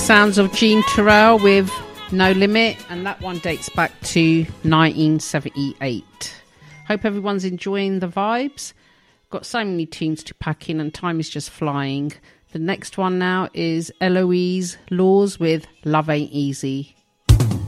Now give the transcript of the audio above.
sounds of Jean Terrell with No Limit, and that one dates back to 1978. Hope everyone's enjoying the vibes. Got so many tunes to pack in and time is just flying. The next one now is Eloise Laws with Love Ain't Easy.